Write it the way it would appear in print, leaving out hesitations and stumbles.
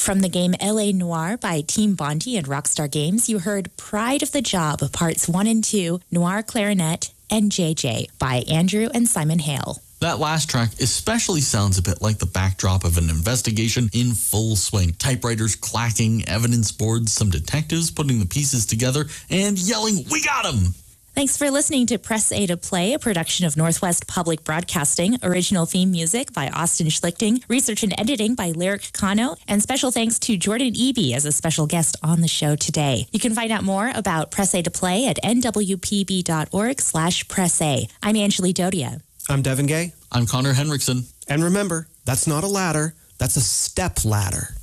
From the game L.A. Noire by Team Bondi and Rockstar Games, you heard Pride of the Job, Parts 1 and 2, Noir Clarinet, and JJ by Andrew and Simon Hale. That last track especially sounds a bit like the backdrop of an investigation in full swing. Typewriters clacking, evidence boards, some detectives putting the pieces together, and yelling, "We got him!" Thanks for listening to Press A to Play, a production of Northwest Public Broadcasting. Original theme music by Austin Schlichting, research and editing by Lyric Kano, and special thanks to Jordan Eby as a special guest on the show today. You can find out more about Press A to Play at nwpb.org/pressa. I'm Angeli Dodia. I'm Devin Gay. I'm Connor Henriksen. And remember, that's not a ladder, that's a step ladder.